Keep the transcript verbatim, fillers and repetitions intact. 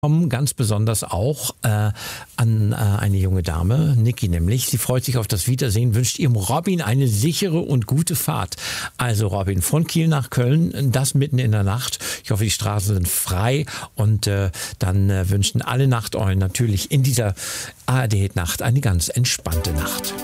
Ganz besonders auch äh, an äh, eine junge Dame, Niki nämlich. Sie freut sich auf das Wiedersehen, wünscht ihrem Robin eine sichere und gute Fahrt. Also Robin, von Kiel nach Köln, das mitten in der Nacht. Ich hoffe, die Straßen sind frei und äh, dann äh, wünschen alle Nachteulen natürlich in dieser A R D-Nacht eine ganz entspannte Nacht.